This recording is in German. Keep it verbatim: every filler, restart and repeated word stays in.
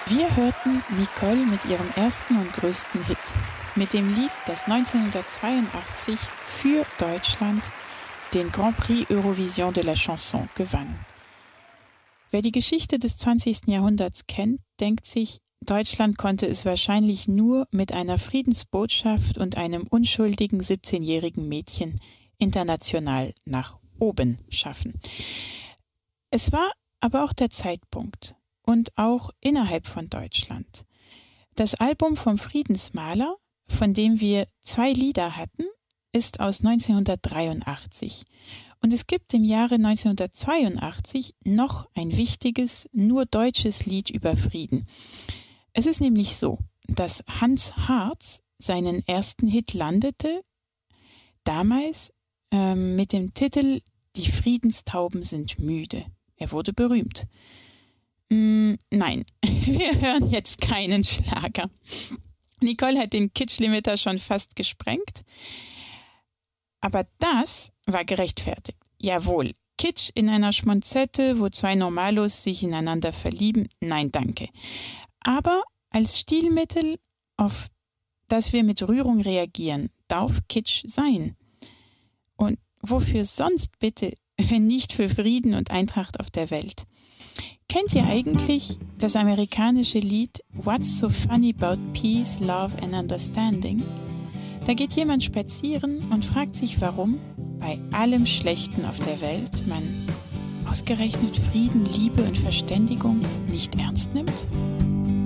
Wir hörten Nicole mit ihrem ersten und größten Hit, mit dem Lied, das neunzehnhundertzweiundachtzig für Deutschland den Grand Prix Eurovision de la Chanson gewann. Wer die Geschichte des zwanzigsten Jahrhunderts kennt, denkt sich, Deutschland konnte es wahrscheinlich nur mit einer Friedensbotschaft und einem unschuldigen siebzehnjährigen Mädchen international nach oben schaffen. Es war aber auch der Zeitpunkt. Und auch innerhalb von Deutschland. Das Album vom Friedensmaler, von dem wir zwei Lieder hatten, ist aus neunzehnhundertdreiundachtzig. Und es gibt im Jahre neunzehnhundertzweiundachtzig noch ein wichtiges, nur deutsches Lied über Frieden. Es ist nämlich so, dass Hans Harz seinen ersten Hit landete, damals ähm, mit dem Titel »Die Friedenstauben sind müde«. Er wurde berühmt. Nein, wir hören jetzt keinen Schlager. Nicole hat den Kitschlimiter schon fast gesprengt. Aber das war gerechtfertigt. Jawohl, Kitsch in einer Schmonzette, wo zwei Normalos sich ineinander verlieben. Nein, danke. Aber als Stilmittel, auf das wir mit Rührung reagieren, darf Kitsch sein. Und wofür sonst bitte, wenn nicht für Frieden und Eintracht auf der Welt? Kennt ihr eigentlich das amerikanische Lied What's so funny about peace, love and understanding? Da geht jemand spazieren und fragt sich, warum bei allem Schlechten auf der Welt man ausgerechnet Frieden, Liebe und Verständigung nicht ernst nimmt.